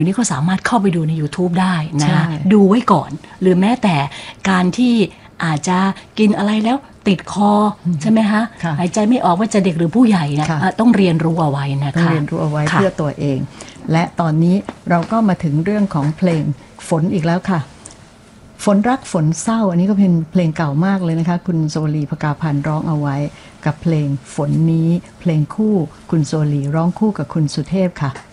อยู่นี้ก็สามารถเข้าไปดูใน YouTube ได้นะดูไว้ก่อนหรือแม้แต่การที่อาจจะกินอะไรแล้วติดคอใช่ไหมคะหายใจไม่ออกว่าจะเด็กหรือผู้ใหญ่นะต้องเรียนรู้เอาไว้นะคะต้องเรียนรู้เอาไว้เพื่อตัวเองและตอนนี้เราก็มาถึงเรื่องของเพลงฝนอีกแล้วค่ะฝนรักฝนเศร้าอันนี้ก็เป็นเพลงเก่ามากเลยนะคะคุณโซลีภกาพันธ์ร้องเอาไว้กับเพลงฝนนี้เพลงคู่คุณโซลีร้องคู่กับคุณสุเทพค่ะ